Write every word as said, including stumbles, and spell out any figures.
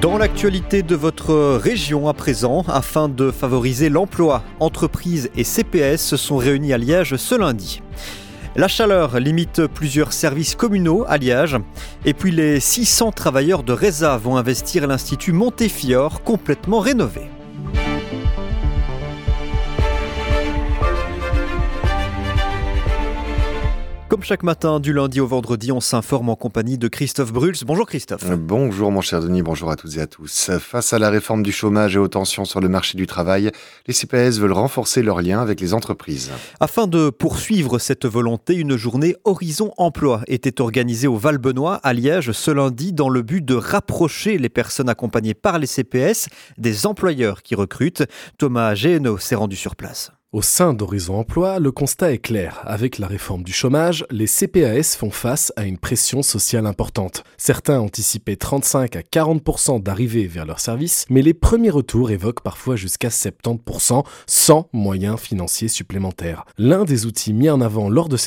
Dans l'actualité de votre région à présent, afin de favoriser l'emploi, entreprises et C P S se sont réunis à Liège ce lundi. La chaleur limite plusieurs services communaux à Liège. Et puis les six cents travailleurs de Reza vont investir à l'Institut Montefiore, complètement rénové. Comme chaque matin, du lundi au vendredi, on s'informe en compagnie de Christophe Bruls. Bonjour Christophe. Bonjour mon cher Denis, bonjour à toutes et à tous. Face à la réforme du chômage et aux tensions sur le marché du travail, les C P S veulent renforcer leurs liens avec les entreprises. Afin de poursuivre cette volonté, une journée Horizon Emploi était organisée au Val-Benoît à Liège ce lundi dans le but de rapprocher les personnes accompagnées par les C P S des employeurs qui recrutent. Thomas Géhenno s'est rendu sur place. Au sein d'Horizon Emploi, le constat est clair. Avec la réforme du chômage, les C P A S font face à une pression sociale importante. Certains anticipaient trente-cinq à quarante pour cent d'arrivée vers leur service, mais les premiers retours évoquent parfois jusqu'à soixante-dix pour cent sans moyens financiers supplémentaires. L'un des outils mis en avant lors de